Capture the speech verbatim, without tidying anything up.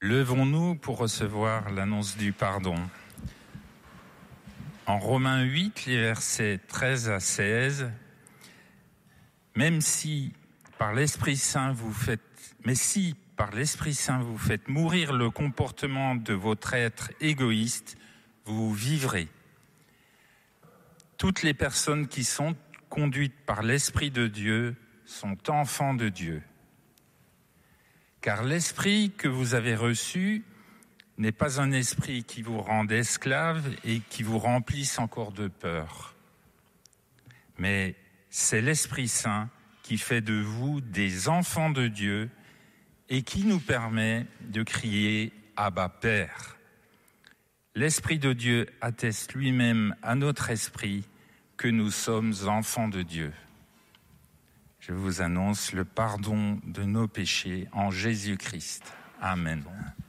Levons-nous pour recevoir l'annonce du pardon. En Romains huit, les versets treize à seize, même si par l'Esprit Saint vous faites, mais si par l'Esprit Saint vous faites mourir le comportement de votre être égoïste, vous vivrez. Toutes les personnes qui sont conduites par l'Esprit de Dieu sont enfants de Dieu. Car l'esprit que vous avez reçu n'est pas un esprit qui vous rende esclave et qui vous remplisse encore de peur. Mais c'est l'Esprit Saint qui fait de vous des enfants de Dieu et qui nous permet de crier « Abba, Père ». L'Esprit de Dieu atteste lui-même à notre esprit que nous sommes enfants de Dieu. Je vous annonce le pardon de nos péchés en Jésus-Christ. Amen.